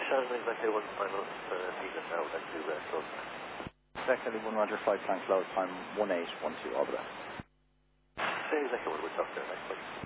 Shannon exactly 1 final, England now, back to close. Exactly 1 Roger, 5 tank close, time 1812, all the best. Say exactly 1 with Doctor, next one.